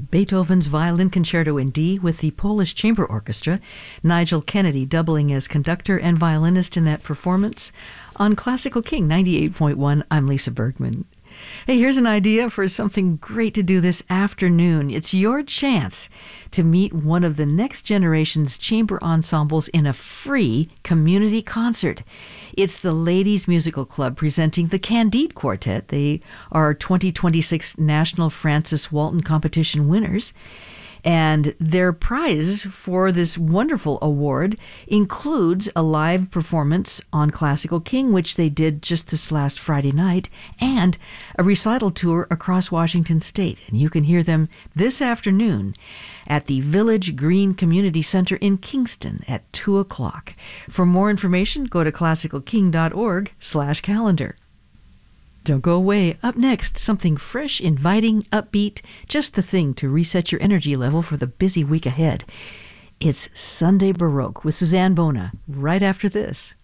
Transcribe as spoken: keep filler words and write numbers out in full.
Beethoven's Violin Concerto in D with the Polish Chamber Orchestra, Nigel Kennedy doubling as conductor and violinist in that performance. On Classical King ninety-eight point one, I'm Lisa Bergman. Hey, here's an idea for something great to do this afternoon. It's your chance to meet one of the next generation's chamber ensembles in a free community concert. It's the Ladies Musical Club presenting the Candide Quartet. They are twenty twenty-six National Francis Walton Competition winners. And their prize for this wonderful award includes a live performance on Classical King, which they did just this last Friday night, and a recital tour across Washington State. And you can hear them this afternoon at the Village Green Community Center in Kingston at two o'clock. For more information, go to classicalking.org slash calendar. Don't go away. Up next, something fresh, inviting, upbeat, just the thing to reset your energy level for the busy week ahead. It's Sunday Baroque with Suzanne Bona, right after this.